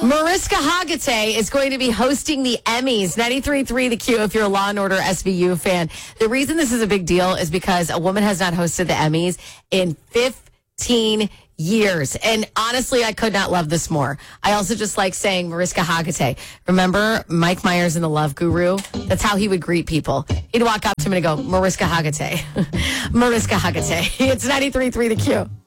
Mariska Hargitay is going to be hosting the Emmys, 93.3 The Q, if you're a Law & Order SVU fan. The reason this is a big deal is because a woman has not hosted the Emmys in 15 years. And honestly, I could not love this more. I also just like saying Mariska Hargitay. Remember Mike Myers in The Love Guru? That's how he would greet people. He'd walk up to him and go, Mariska Hargitay. Mariska Hargitay. It's 93.3 The Q.